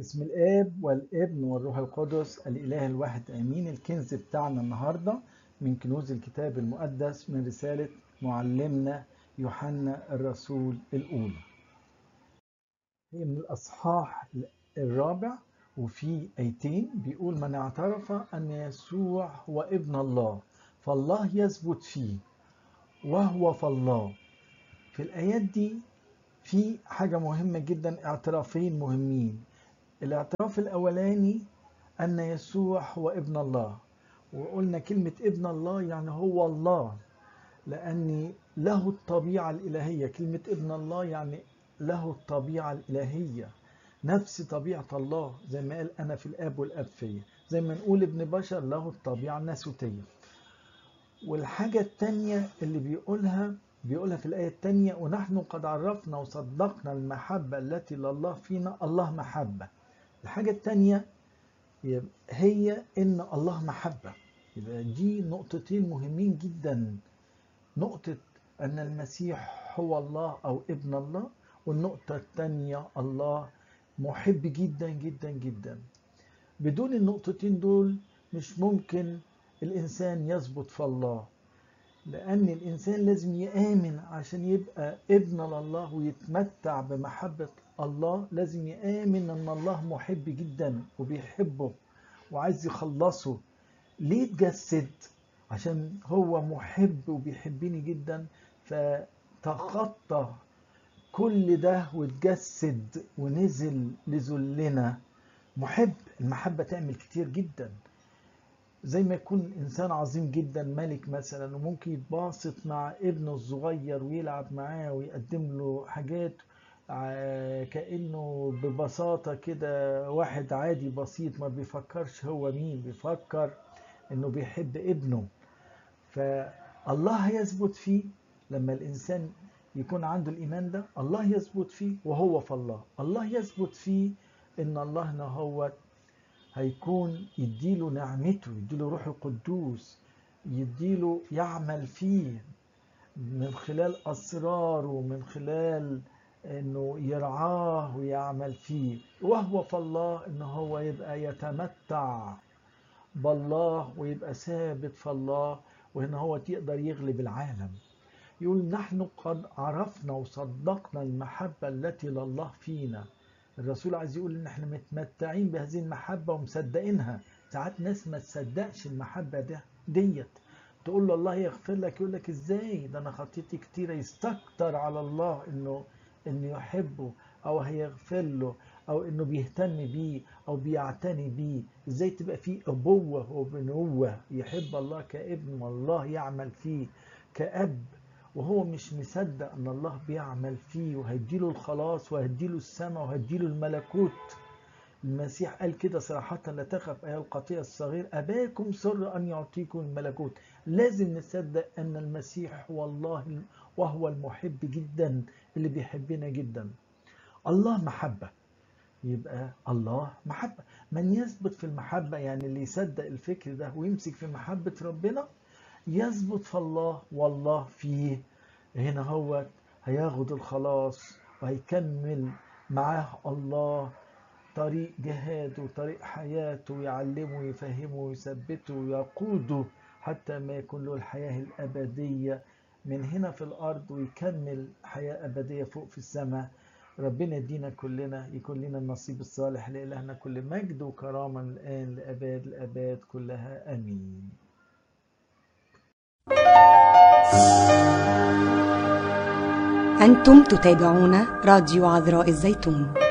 باسم الآب والابن والروح القدس الإله الواحد آمين. الكنز بتاعنا النهاردة من كنوز الكتاب المقدس من رسالة معلمنا يوحنا الرسول الأولى. هي من الأصحاح الرابع، وفي آيتين بيقول: من اعترف أن يسوع هو ابن الله فالله يثبت فيه وهو في الله. في الآيات دي في حاجة مهمة جدا، اعترافين مهمين. الاعتراف الأولاني أن يسوع هو ابن الله، وقلنا كلمة ابن الله يعني هو الله، لأن له الطبيعة الإلهية. كلمة ابن الله يعني له الطبيعة الإلهية، نفس طبيعة الله، زي ما قال أنا في الآب والآب فيا. زي ما نقول ابن بشر له الطبيعة الناسوتية. والحاجة التانية اللي بيقولها في الآية التانية: ونحن قد عرفنا وصدقنا المحبة التي لله فينا، الله محبة. الحاجة التانية هي إن الله محبة. يبقى دي نقطتين مهمين جدا، نقطة أن المسيح هو الله أو ابن الله، والنقطة التانية الله محب جدا جدا جدا. بدون النقطتين دول مش ممكن الإنسان يثبت في الله، لأن الإنسان لازم يآمن عشان يبقى ابن لله ويتمتع بمحبة الله. لازم يآمن أن الله محب جدا وبيحبه وعايز يخلصه. ليه اتجسد؟ عشان هو محب وبيحبني جدا، فتخطى كل ده واتجسد ونزل لذلنا. محب، المحبة تعمل كتير جدا. زي ما يكون إنسان عظيم جدا، ملك مثلا، وممكن يتباسط مع ابنه الصغير ويلعب معاه ويقدم له حاجات كأنه ببساطة كده واحد عادي بسيط ما بيفكرش هو مين، بيفكر إنه بيحب ابنه. فالله هيثبت فيه لما الإنسان يكون عنده الإيمان ده. الله يثبت فيه وهو في الله. الله يثبت فيه إن الله هو هيكون يديله نعمته، يديله روح القدوس، يديله يعمل فيه من خلال أسراره ومن خلال إنه يرعاه ويعمل فيه. وهو في الله إنه هو يبقى يتمتع بالله ويبقى ثابت في الله، وإن هو يقدر يغلب العالم. يقول: نحن قد عرفنا وصدقنا المحبة التي لله فينا. الرسول عايز يقول ان احنا متمتعين بهذه المحبة ومصدقينها. ساعات ناس ما تصدقش المحبة ديت، تقول له الله يغفر لك، يقول لك ازاي ده انا خطيتي كتيرة. يستكتر على الله انه يحبه او هيغفر له او انه بيهتم بيه او بيعتني بيه. ازاي تبقى فيه ابوة وبنوة، يحب الله كابن والله يعمل فيه كأب، وهو مش مصدق ان الله بيعمل فيه وهيديله الخلاص وهيديله السماء وهيديله الملكوت. المسيح قال كده صراحة: لا تخف أيها القطيع الصغير، أباكم سر أن يعطيكم الملكوت. لازم نصدق أن المسيح هو الله وهو المحب جدا اللي بيحبنا جدا. الله محبة، يبقى الله محبة. من يثبت في المحبة، يعني اللي يصدق الفكر ده ويمسك في محبة ربنا، يثبت في الله والله فيه. هنا هو هياخد الخلاص وهيكمل معاه الله طريق جهاده وطريق حياته، ويعلمه ويفهمه ويثبته ويقوده حتى ما يكون له الحياة الأبدية من هنا في الأرض، ويكمل حياة أبدية فوق في السماء. ربنا يدينا كلنا يكون لنا النصيب الصالح. لإلهنا كل مجد وكرامة من الآن لأباد الأباد كلها آمين. أنتم تتابعون راديو عذراء الزيتون.